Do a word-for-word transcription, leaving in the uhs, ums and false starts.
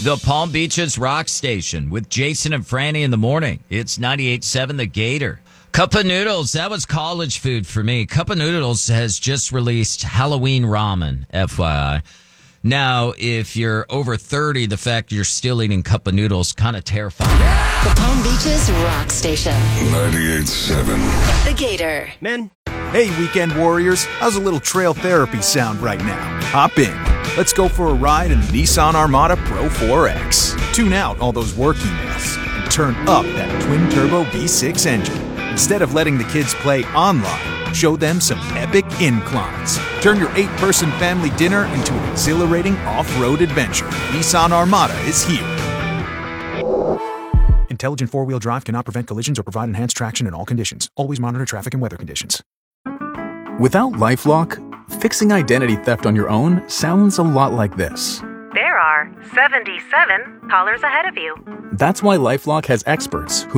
The Palm Beaches Rock Station with Jason and Franny in the morning. It's ninety-eight point seven The Gator. Cup of Noodles, that was college food for me. Cup of Noodles has just released Halloween ramen, F Y I. Now, if you're over thirty, the fact you're still eating Cup of Noodles kind of terrifying. The Palm Beaches Rock Station. ninety-eight point seven The Gator. Men. Hey, weekend warriors, how's a little trail therapy sound right now? Hop in. Let's go for a ride in the Nissan Armada Pro four X. Tune out all those work emails and turn up that twin-turbo V six engine. Instead of letting the kids play online, show them some epic inclines. Turn your eight-person family dinner into an exhilarating off-road adventure. Nissan Armada is here. Intelligent four-wheel drive cannot prevent collisions or provide enhanced traction in all conditions. Always monitor traffic and weather conditions. Without LifeLock, fixing identity theft on your own sounds a lot like this. There are seventy-seven callers ahead of you. That's why LifeLock has experts who